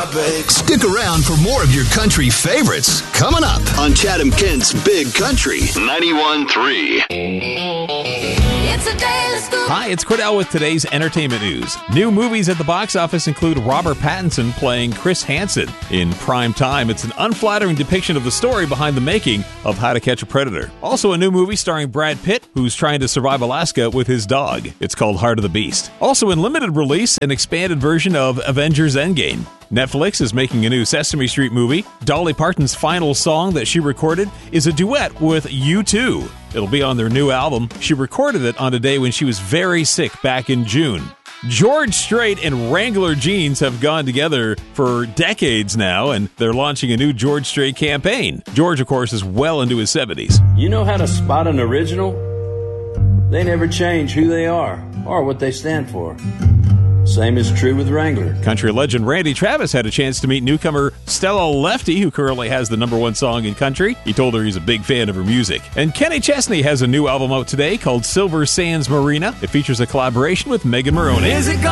Stick around for more of your country favorites coming up on Chatham-Kent's Big Country 91.3. Hi, it's Cordell with today's entertainment news. New movies at the box office include Robert Pattinson playing Chris Hansen in prime time. It's an unflattering depiction of the story behind the making of How to Catch a Predator. Also, a new movie starring Brad Pitt, who's trying to survive Alaska with his dog. It's called Heart of the Beast. Also, in limited release, an expanded version of Avengers Endgame. Netflix is making a new Sesame Street movie. Dolly Parton's final song that she recorded is a duet with U2. It'll be on their new album. She recorded it on a day when she was very sick back in June. George Strait and Wrangler jeans have gone together for decades now, and they're launching a new George Strait campaign. George, of course, is well into his 70s. You know how to spot an original? They never change who they are or what they stand for. Same is true with Wrangler. Country legend Randy Travis had a chance to meet newcomer Stella Lefty, who currently has the #1 song in country. He told her he's a big fan of her music. And Kenny Chesney has a new album out today called Silver Sands Marina. It features a collaboration with Megan Maroney.